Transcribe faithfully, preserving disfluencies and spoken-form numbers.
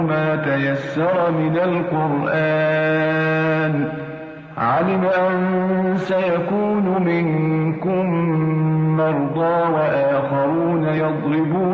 ما تيسر من القرآن. علم أن سيكون منكم مرضى وآخرون يضربون